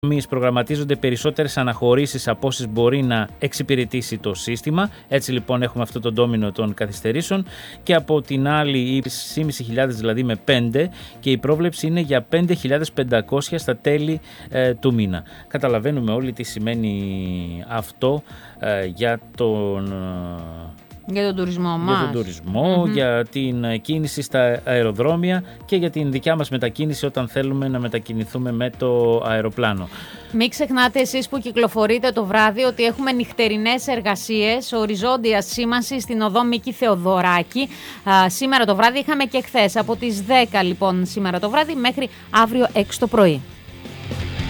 Προγραμματίζονται περισσότερες αναχωρήσεις από όσες μπορεί να εξυπηρετήσει το σύστημα. Έτσι λοιπόν έχουμε αυτό το ντόμινο των καθυστερήσεων, και από την άλλη οι 6.500 δηλαδή με 5, και η πρόβλεψη είναι για 5.500 στα τέλη του μήνα. Καταλαβαίνουμε όλοι τι σημαίνει αυτό για τον τουρισμό μας. Για τον τουρισμό, για την κίνηση στα αεροδρόμια και για την δικιά μας μετακίνηση όταν θέλουμε να μετακινηθούμε με το αεροπλάνο. Μην ξεχνάτε εσείς που κυκλοφορείτε το βράδυ ότι έχουμε νυχτερινές εργασίες οριζόντιας σήμανσης στην οδό Μίκη Θεοδωράκη. Σήμερα το βράδυ είχαμε και χθες από τις 10 λοιπόν σήμερα το βράδυ μέχρι αύριο 6 το πρωί.